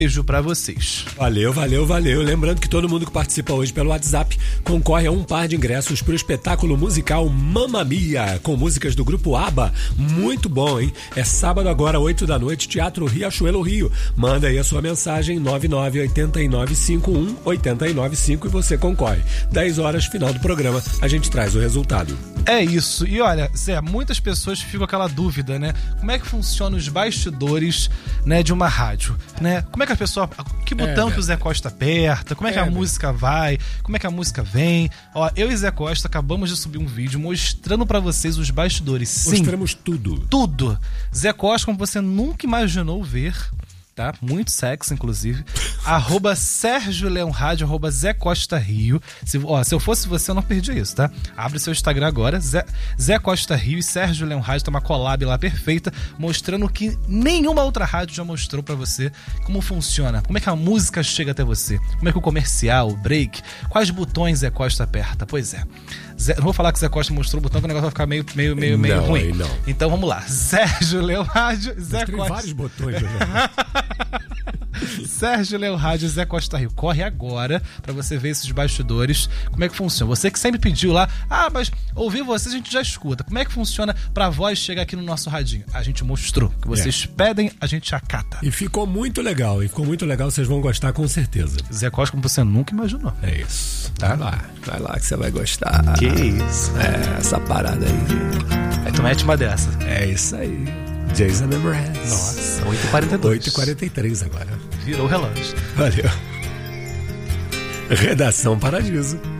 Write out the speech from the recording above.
Beijo pra vocês. Valeu. Lembrando que todo mundo que participa hoje pelo WhatsApp concorre a um par de ingressos pro espetáculo musical Mamma Mia, com músicas do grupo ABBA. Muito bom, hein? É sábado agora, 8 da noite, Teatro Riachuelo Rio. Manda aí a sua mensagem, 998951-895 e você concorre. 10 horas, final do programa, a gente traz o resultado. É isso. E olha, Zé, muitas pessoas ficam com aquela dúvida, né? Como é que funciona os bastidores, né, de uma rádio, né? Como é que a pessoa... Que botão que o Zé Costa aperta? Como é que a música vai? Como é que a música vem? Ó, eu e Zé Costa acabamos de subir um vídeo mostrando pra vocês os bastidores. Sim. Mostramos tudo. Tudo. Zé Costa, como você nunca imaginou ver... Tá? Muito sexy, inclusive. @Sérgio Leão Rádio, @Zé Costa Rio. Se eu fosse você, eu não perdia isso, tá? Abre seu Instagram agora, Zé Costa Rio e Sérgio Leão Rádio. Tem uma collab lá perfeita, mostrando que nenhuma outra rádio já mostrou pra você como funciona, como é que a música chega até você, como é que o comercial, o break, quais botões Zé Costa aperta. Pois é. Não vou falar que o Zé Costa mostrou o botão, que o negócio vai ficar meio ruim. Não. Então vamos lá. Sérgio Leão Rádio, Zé Costa. Vários botões, né? Sérgio Leão Rádio, Zé Costa Rio. Corre agora pra você ver esses bastidores. Como é que funciona? Você que sempre pediu lá, mas ouvir você a gente já escuta. Como é que funciona pra voz chegar aqui no nosso radinho? A gente mostrou. Que vocês pedem, a gente acata. E ficou muito legal, vocês vão gostar com certeza. Zé Costa, como você nunca imaginou. É isso. Vai lá que você vai gostar. Que isso? Essa parada aí. Aí tu mete uma dessa. É isso aí. Jason Mraz. Nossa, 8h42. 8h43 agora. Virou o relógio. Valeu. Redação Paradiso.